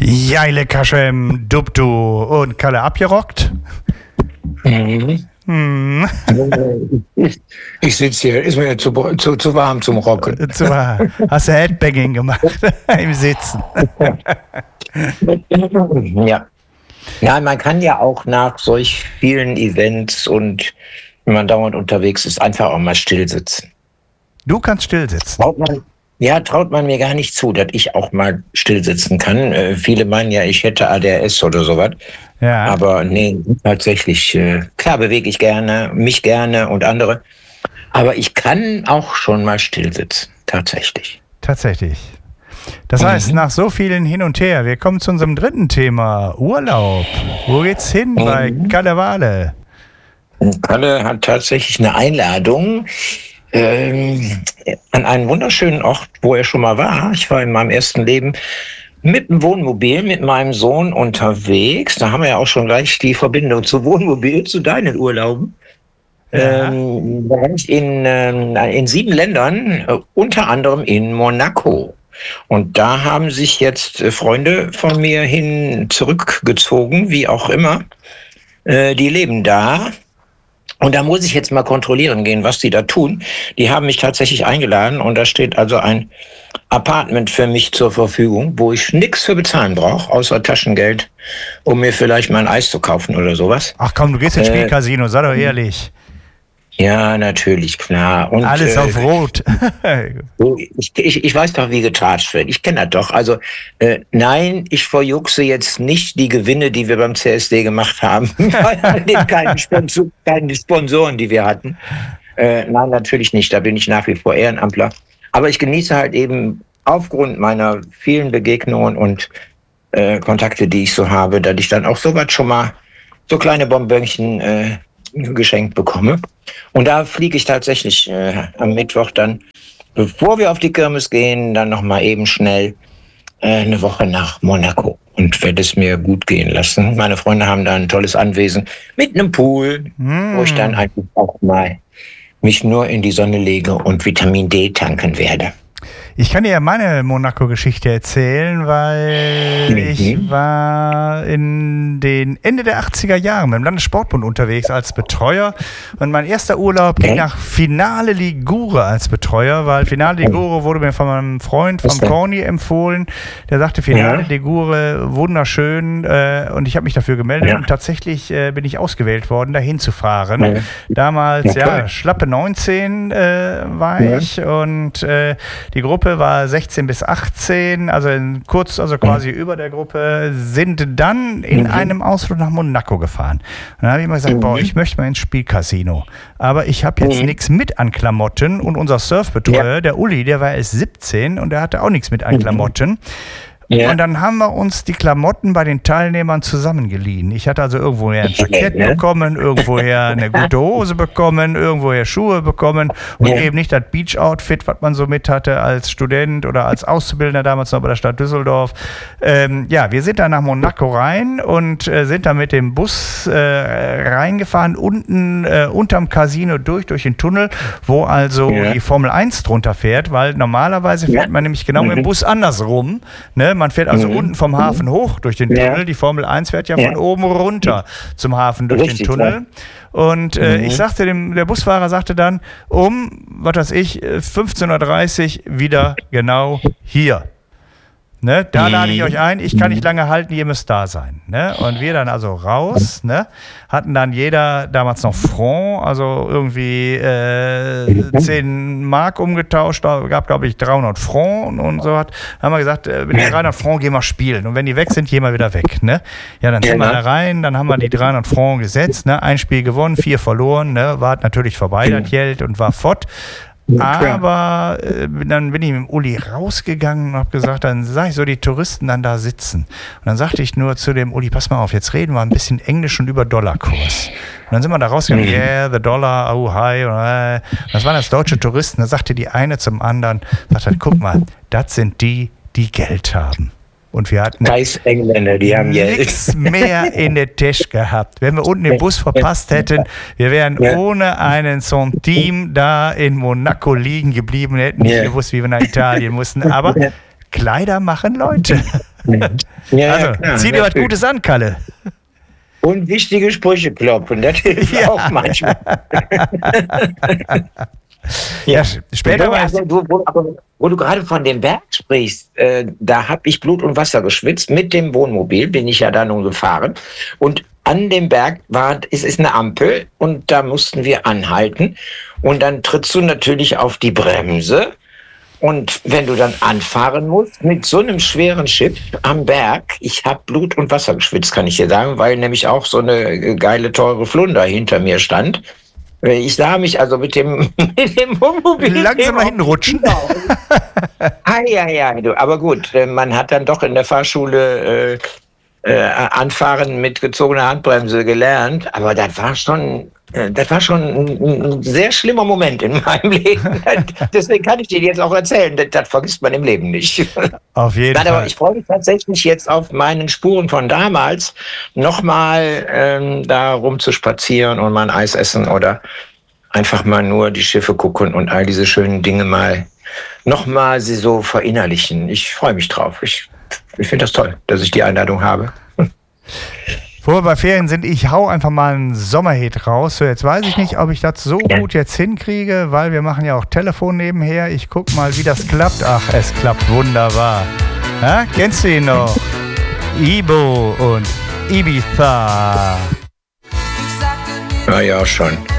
Jeile Kaschem, Dubdu und Kalle abgerockt. Ich sitze hier, ist mir zu warm zum Rocken. Zu warm. Hast du Headbanging gemacht im Sitzen? Ja. Ja, man kann ja auch nach solch vielen Events und wenn man dauernd unterwegs ist, einfach auch mal still sitzen. Du kannst still sitzen. Traut man mir gar nicht zu, dass ich auch mal still sitzen kann. Viele meinen ja, ich hätte ADHS oder sowas. Ja. Aber nee, tatsächlich, klar bewege ich mich gerne und andere. Aber ich kann auch schon mal still sitzen, tatsächlich. Tatsächlich. Das heißt, nach so vielen hin und her, wir kommen zu unserem dritten Thema, Urlaub. Wo geht's hin bei Kalle Wale? Kalle hat tatsächlich eine Einladung an einen wunderschönen Ort, wo er schon mal war. Ich war in meinem ersten Leben mit dem Wohnmobil, mit meinem Sohn unterwegs. Da haben wir ja auch schon gleich die Verbindung zu Wohnmobil, zu deinen Urlauben. Ja. In 7 Ländern, unter anderem in Monaco. Und da haben sich jetzt Freunde von mir hin zurückgezogen, wie auch immer. Die leben da. Und da muss ich jetzt mal kontrollieren gehen, was die da tun. Die haben mich tatsächlich eingeladen und da steht also ein Apartment für mich zur Verfügung, wo ich nichts für bezahlen brauche, außer Taschengeld, um mir vielleicht mal ein Eis zu kaufen oder sowas. Ach komm, du gehst ins Spielcasino, sei doch ehrlich. Ja, natürlich, klar. Und, alles auf Rot. Ich weiß doch, wie getatscht wird. Ich kenne das doch. Also nein, ich verjuchse jetzt nicht die Gewinne, die wir beim CSD gemacht haben. keine Sponsoren, die wir hatten. Nein, natürlich nicht. Da bin ich nach wie vor Ehrenamtler. Aber ich genieße halt eben aufgrund meiner vielen Begegnungen und Kontakte, die ich so habe, dass ich dann auch sowas schon mal so kleine Bonbönchen geschenkt bekomme. Und da fliege ich tatsächlich am Mittwoch dann, bevor wir auf die Kirmes gehen, dann nochmal eben schnell eine Woche nach Monaco und werde es mir gut gehen lassen. Meine Freunde haben da ein tolles Anwesen mit einem Pool, wo ich dann einfach auch mal mich nur in die Sonne lege und Vitamin D tanken werde. Ich kann dir ja meine Monaco-Geschichte erzählen, weil ich war in den Ende der 80er Jahren beim Landessportbund unterwegs als Betreuer und mein erster Urlaub ging nach Finale Ligure als Betreuer, weil Finale Ligure wurde mir von meinem Freund vom Corny empfohlen. Der sagte, Finale Ligure, wunderschön, und ich habe mich dafür gemeldet und tatsächlich bin ich ausgewählt worden, dahin zu fahren. Damals, schlappe 19 war ich und die Gruppe war 16 bis 18, also quasi über der Gruppe, sind dann in einem Ausflug nach Monaco gefahren. Und dann habe ich immer gesagt, ich möchte mal ins Spielcasino. Aber ich habe jetzt nichts mit an Klamotten und unser Surfbetreuer, der Uli, der war erst 17 und der hatte auch nichts mit an Klamotten. Ja. Und dann haben wir uns die Klamotten bei den Teilnehmern zusammengeliehen. Ich hatte also irgendwoher ein Jackett bekommen, irgendwoher eine gute Hose bekommen, irgendwoher Schuhe bekommen und eben nicht das Beach-Outfit, was man so mit hatte als Student oder als Auszubildender damals noch bei der Stadt Düsseldorf. Wir sind dann nach Monaco rein und sind dann mit dem Bus reingefahren, unten unterm Casino durch den Tunnel, wo also die Formel 1 drunter fährt, weil normalerweise fährt man nämlich genau mit dem Bus andersrum, ne? Man fährt also unten vom Hafen hoch durch den Tunnel. Die Formel 1 fährt von oben runter zum Hafen durch den Tunnel. Und ich sagte der Busfahrer sagte dann 15:30 Uhr wieder genau hier. Ne, da lade ich euch ein, ich kann nicht lange halten, ihr müsst da sein. Ne? Und wir dann also raus, ne? Hatten dann jeder damals noch Franc, also irgendwie 10 Mark umgetauscht, da gab glaube ich 300 Franc und so hat. Dann haben wir gesagt, mit den 300 Franc gehen wir spielen und wenn die weg sind, gehen wir wieder weg. Ne? Ja, dann sind wir da rein, dann haben wir die 300 Franc gesetzt, ne? 1 Spiel gewonnen, 4 verloren, ne? War natürlich vorbei, das Geld und war fort. Aber dann bin ich mit dem Uli rausgegangen und habe gesagt, dann sag ich so, die Touristen dann da sitzen. Und dann sagte ich nur zu dem Uli, pass mal auf, jetzt reden wir ein bisschen Englisch und über Dollarkurs. Und dann sind wir da rausgegangen, the dollar, oh hi. Und das waren das deutsche Touristen. Da sagte die eine zum anderen, sagte, guck mal, das sind die Geld haben. Und wir hatten Engländer, die haben nichts mehr in der Tasche gehabt. Wenn wir unten den Bus verpasst hätten, wir wären ohne einen Centime da in Monaco liegen geblieben, hätten nicht gewusst, wie wir nach Italien mussten. Aber Kleider machen Leute. Ja, also, klar, zieh dir was Gutes an, Kalle. Und wichtige Sprüche klopfen, das hilft auch manchmal. Ja, später war es. Wo du gerade von dem Berg sprichst, da habe ich Blut und Wasser geschwitzt. Mit dem Wohnmobil bin ich ja da nun gefahren. Und an dem Berg ist eine Ampel und da mussten wir anhalten. Und dann trittst du natürlich auf die Bremse. Und wenn du dann anfahren musst mit so einem schweren Schiff am Berg, ich habe Blut und Wasser geschwitzt, kann ich dir sagen, weil nämlich auch so eine geile, teure Flunder hinter mir stand. Ich sah mich also mit dem Wohnmobil langsam mal hinrutschen. Aber gut, man hat dann doch in der Fahrschule Anfahren mit gezogener Handbremse gelernt. Aber das war schon ein sehr schlimmer Moment in meinem Leben. Deswegen kann ich dir jetzt auch erzählen, das vergisst man im Leben nicht. Auf jeden Fall. Aber ich freue mich tatsächlich jetzt auf meinen Spuren von damals, nochmal da rumzuspazieren und mal ein Eis essen oder einfach mal nur die Schiffe gucken und all diese schönen Dinge mal nochmal sie so verinnerlichen. Ich freue mich drauf. Ich finde das toll, dass ich die Einladung habe. Wo wir bei Ferien sind, ich hau einfach mal einen Sommerhit raus. So, jetzt weiß ich nicht, ob ich das so gut jetzt hinkriege, weil wir machen ja auch Telefon nebenher. Ich guck mal, wie das klappt. Ach, es klappt wunderbar. Ja, kennst du ihn noch? Ibo und Ibiza. Ja, schon.